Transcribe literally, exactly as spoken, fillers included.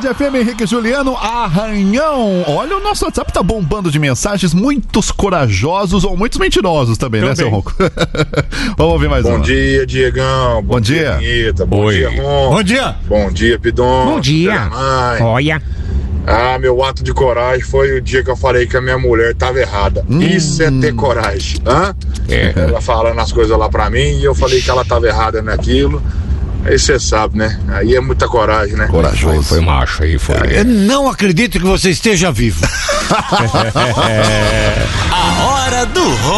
Tarde F M, Henrique e Juliano, Arranhão. Olha, o nosso WhatsApp tá bombando de mensagens, muitos corajosos ou muitos mentirosos também, também. né, seu Ronco? Vamos ouvir mais Bom uma. Bom dia, Diegão. Bom, Bom dia. Vinheta. Bom Oi. dia, Ronco. Bom dia. Bom dia, Pidon. Bom dia. Olha. Ah, meu ato de coragem foi o dia que eu falei que a minha mulher tava errada. Hum. Isso é ter coragem. Hã? É. Ela falando as coisas lá pra mim e eu falei que ela tava errada naquilo. Aí você sabe, né? Aí é muita coragem, né? Corajoso. Foi, foi macho aí, foi. Eu não acredito que você esteja vivo. A hora do